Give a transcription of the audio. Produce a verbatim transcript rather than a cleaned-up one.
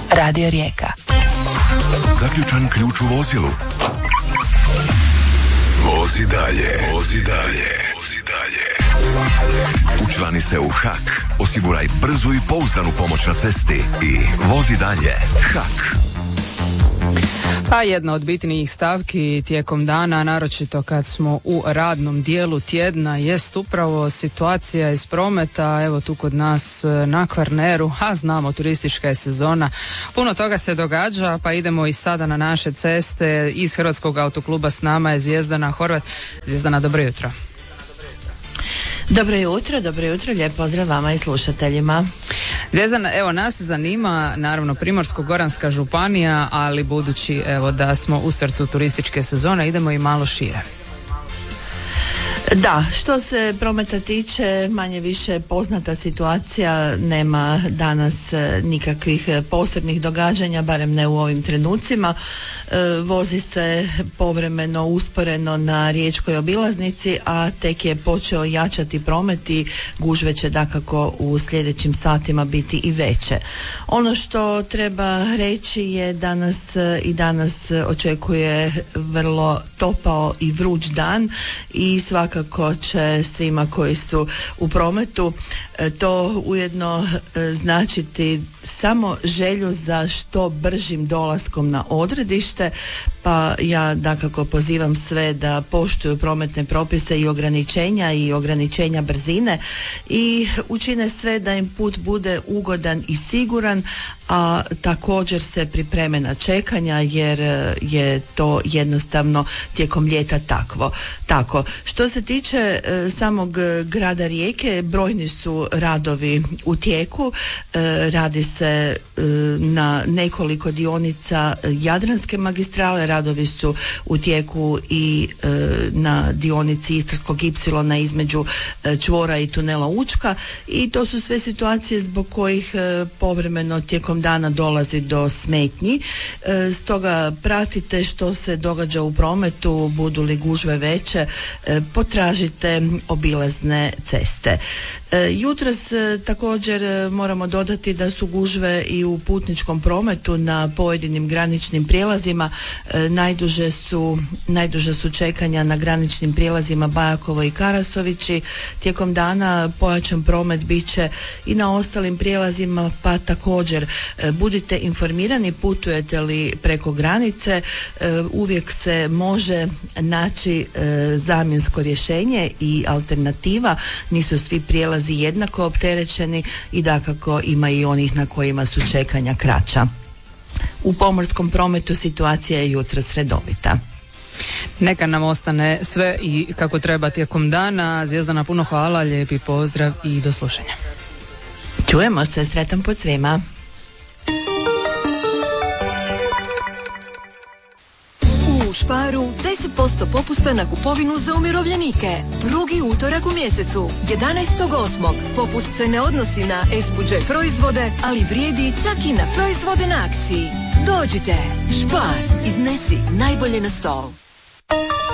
Radio Rijeka. Zaključan ključ u vozilu. Vozi dalje, vozi dalje, vozi dalje. Učlani se u Hak, osiguraj brzu i pouzdanu pomoć na cesti i vozi dalje. Hak. Pa jedna od bitnijih stavki tijekom dana, naročito kad smo u radnom dijelu tjedna, jest upravo situacija iz prometa. Evo tu kod nas na Kvarneru, a znamo, turistička je sezona, puno toga se događa, pa idemo i sada na naše ceste. Iz Hrvatskog autokluba s nama je Zvijezdana Horvat. Zvijezdana, dobro jutro. Dobro jutro, dobro jutro, lijep pozdrav vama i slušateljima. Zvijezdana, evo nas zanima naravno Primorsko-goranska županija, ali budući evo da smo u srcu turističke sezone, idemo i malo šire. Da, što se prometa tiče, manje više poznata situacija, nema danas nikakvih posebnih događanja, barem ne u ovim trenucima. Vozi se povremeno, usporeno na riječkoj obilaznici, a tek je počeo jačati promet i gužve će dakako u sljedećim satima biti i veće. Ono što treba reći je danas i danas očekuje vrlo topao i vruć dan i svakako će svima koji su u prometu to ujedno značiti samo želju za što bržim dolaskom na odredište, pa ja dakako pozivam sve da poštuju prometne propise i ograničenja i ograničenja brzine i učine sve da im put bude ugodan i siguran, a također se pripreme na čekanja jer je to jednostavno tijekom ljeta takvo. Tako, što se tiče e, samog grada Rijeke, brojni su radovi u tijeku, e, radi se e, na nekoliko dionica Jadranske magistrale, radovi su u tijeku i e, na dionici Istarskog ipsilona između e, čvora i tunela Učka i to su sve situacije zbog kojih e, povremeno tijekom dana dolazi do smetnji. E, stoga pratite što se događa u prometu, budu li gužve veće, e, potražite obilazne ceste. E, jutros e, također e, moramo dodati da su gužve i u putničkom prometu na pojedinim graničnim prijelazima. E, najduže su, najduže su čekanja na graničnim prijelazima Bajakovo i Karasovići. Tijekom dana pojačan promet bit će i na ostalim prijelazima, pa također e, budite informirani putujete li preko granice, e, uvijek se može naći e, zamjensko rješenje i alternativa, nisu svi prijelazi jednako opterećeni i dakako ima i onih na kojima su čekanja kraća. U pomorskom prometu situacija je jutros redovita. Neka nam ostane sve i kako treba tijekom dana. Zvijezdana, puno hvala, lijepi pozdrav i do slušanja. Čujemo se, sretan put svima. U Sparu deset posto popusta na kupovinu za umirovljenike. Drugi utorak u mjesecu, jedanaestog osmog Popust se ne odnosi na S-budžet proizvode, ali vrijedi čak i na proizvode na akciji. Dođite, Spar, iznesi najbolje na stol.